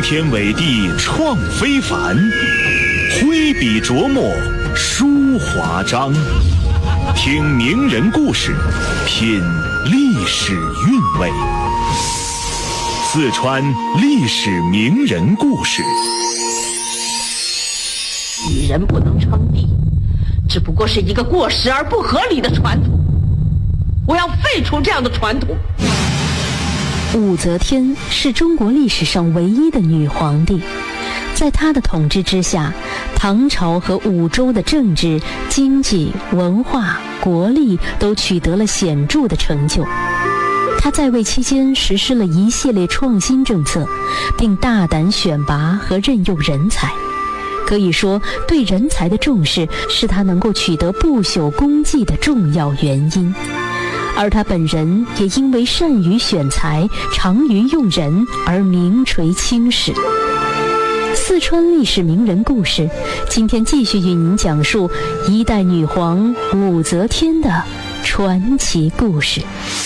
天伟地创非凡，挥笔琢磨书华章。听名人故事，品历史韵味。四川历史名人故事。 女人不能称帝，只不过是一个过时而不合理的传统。我要废除这样的传统。 武则天是中国历史上唯一的女皇帝，在她的统治之下，唐朝和武周的政治、经济、文化、国力都取得了显著的成就。她在位期间实施了一系列创新政策，并大胆选拔和任用人才。可以说，对人才的重视是她能够取得不朽功绩的重要原因。而他本人也因为善于选才、长于用人而名垂青史。四川历史名人故事，今天继续与您讲述一代女皇武则天的传奇故事。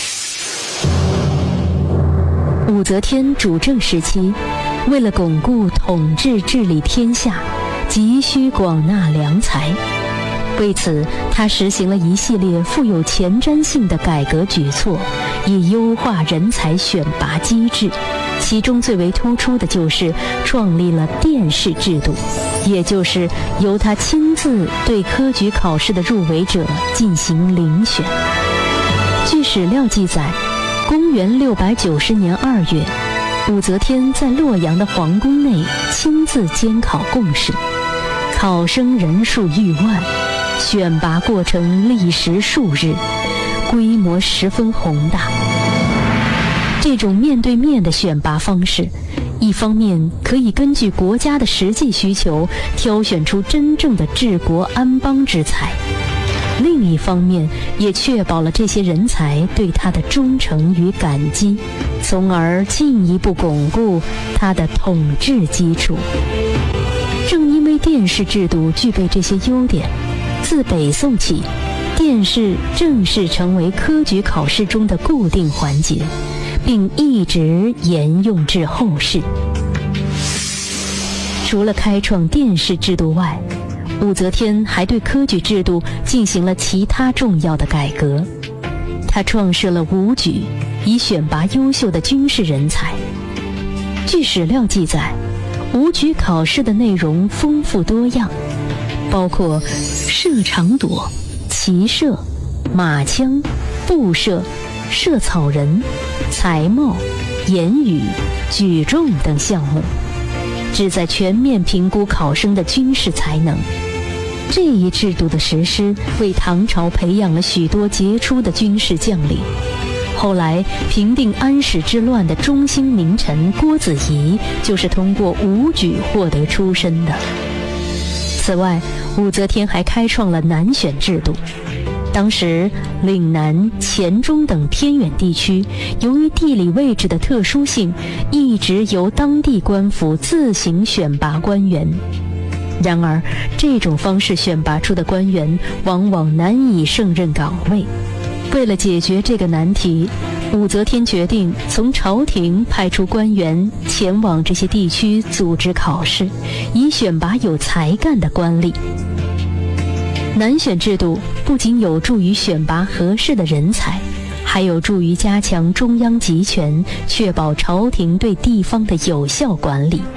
武则天主政时期，为了巩固统治治理天下，急需广纳良才。为此，他实行了一系列富有前瞻性的改革举措，以优化人才选拔机制。其中最为突出的就是创立了殿试制度，也就是由他亲自对科举考试的入围者进行遴选。据史料记载，公元690年2月，武则天在洛阳的皇宫内亲自监考贡试，考生人数逾万。选拔过程历时数日，规模十分宏大。这种面对面的选拔方式，一方面可以根据国家的实际需求挑选出真正的治国安邦之才，另一方面也确保了这些人才对他的忠诚与感激，从而进一步巩固他的统治基础。正因为殿试制度具备这些优点，自北宋起，殿试正式成为科举考试中的固定环节，并一直沿用至后世。除了开创殿试制度外，武则天还对科举制度进行了其他重要的改革。她创设了武举，以选拔优秀的军事人才。据史料记载，武举考试的内容丰富多样，包括射长垛、骑射、马枪、步射、射草人、才貌、言语、举重等项目，旨在全面评估考生的军事才能。这一制度的实施，为唐朝培养了许多杰出的军事将领。后来平定安史之乱的中兴名臣郭子仪，就是通过武举获得出身的。此外，武则天还开创了南选制度。当时岭南、黔中等偏远地区，由于地理位置的特殊性，一直由当地官府自行选拔官员。然而，这种方式选拔出的官员往往难以胜任岗位。为了解决这个难题，武则天决定从朝廷派出官员前往这些地区组织考试，以选拔有才干的官吏。南选制度不仅有助于选拔合适的人才，还有助于加强中央集权，确保朝廷对地方的有效管理。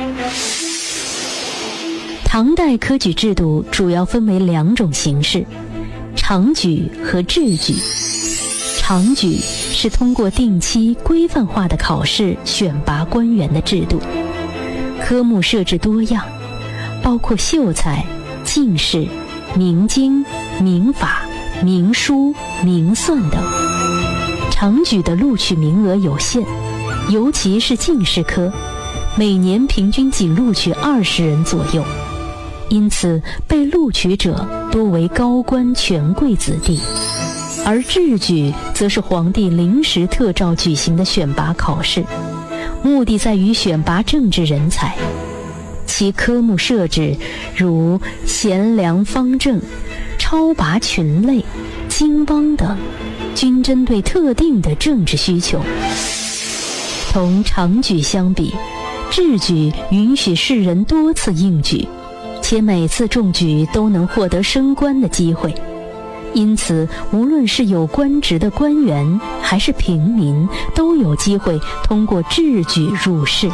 唐代科举制度主要分为两种形式，常举和制举。常举是通过定期规范化的考试选拔官员的制度，科目设置多样，包括秀才、进士、明经、明法、明书、明算等。常举的录取名额有限，尤其是进士科，每年平均仅录取20人左右，因此被录取者多为高官权贵子弟。而制举则是皇帝临时特召举行的选拔考试，目的在于选拔政治人才。其科目设置如贤良方正、超拔群类、经邦等，均针对特定的政治需求。同常举相比， 制举允许世人多次应举，且每次中举都能获得升官的机会。因此，无论是有官职的官员还是平民，都有机会通过制举入仕。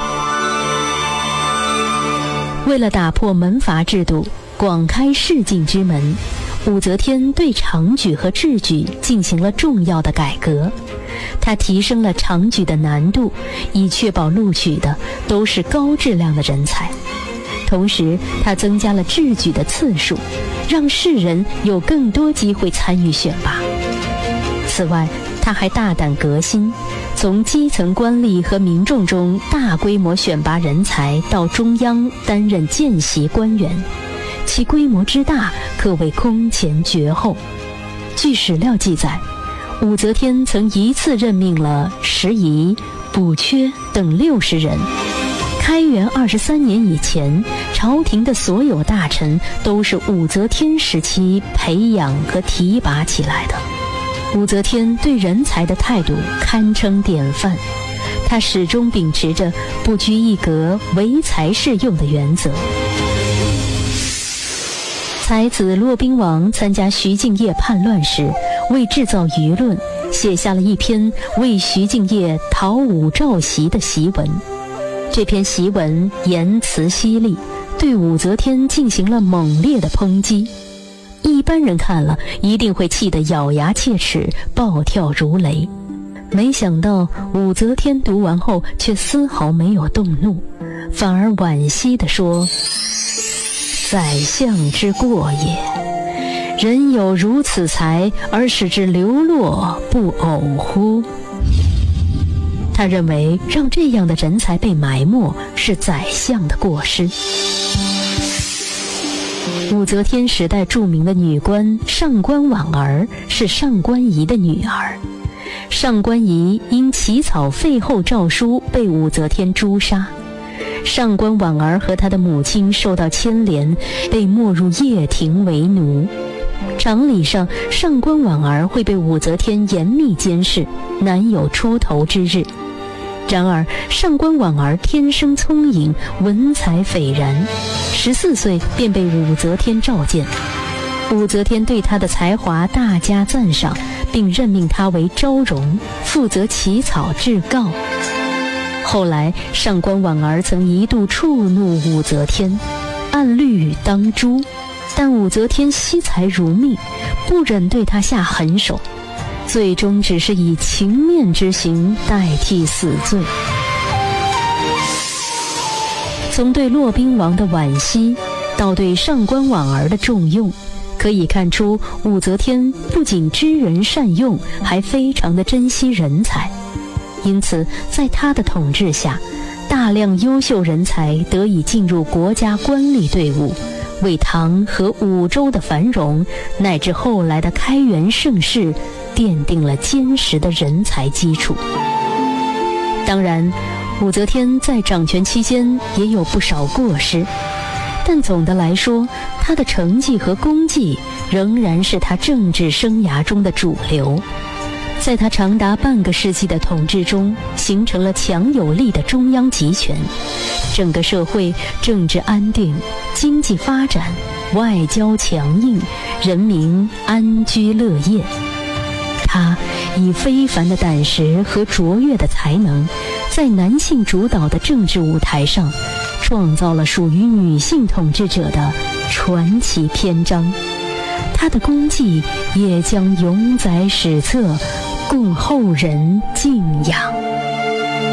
为了打破门阀制度，广开仕进之门，武则天对常举和制举进行了重要的改革。他提升了常举的难度，以确保录取的都是高质量的人才。同时，他增加了制举的次数，让世人有更多机会参与选拔。此外，他还大胆革新，从基层官吏和民众中大规模选拔人才到中央担任见习官员，其规模之大可谓空前绝后。据史料记载，武则天曾一次任命了拾遗、补缺等60人。开元23年以前，朝廷的所有大臣都是武则天时期培养和提拔起来的。武则天对人才的态度堪称典范，她始终秉持着不拘一格、唯才是用的原则。才子骆宾王参加徐敬业叛乱时，为制造舆论，写下了一篇为徐敬业讨武召檄的檄文。这篇檄文言辞犀利，对武则天进行了猛烈的抨击。一般人看了一定会气得咬牙切齿，暴跳如雷。没想到武则天读完后却丝毫没有动怒，反而惋惜地说：宰相之过也，人有如此才而使之流落，不偶乎？他认为让这样的人才被埋没是宰相的过失。武则天时代著名的女官上官婉儿是上官仪的女儿。上官仪因起草废后诏书被武则天诛杀，上官婉儿和她的母亲受到牵连，被没入掖庭为奴。常理上，上官婉儿会被武则天严密监视，难有出头之日。然而，上官婉儿天生聪颖，文采斐然，14岁便被武则天召见。武则天对她的才华大加赞赏，并任命她为昭容，负责起草制诰。后来，上官婉儿曾一度触怒武则天，按律当诛，但武则天惜才如命，不忍对她下狠手，最终只是以情面之刑代替死罪。从对骆宾王的惋惜到对上官婉儿的重用，可以看出武则天不仅知人善用，还非常的珍惜人才。因此在她的统治下，大量优秀人才得以进入国家官吏队伍，为唐和武周的繁荣乃至后来的开元盛世奠定了坚实的人才基础。当然，武则天在掌权期间也有不少过失，但总的来说，她的成绩和功绩仍然是她政治生涯中的主流。在她长达半个世纪的统治中，形成了强有力的中央集权，整个社会政治安定，经济发展，外交强硬，人民安居乐业。她以非凡的胆识和卓越的才能，在男性主导的政治舞台上，创造了属于女性统治者的传奇篇章。她的功绩也将永载史册，供后人敬仰。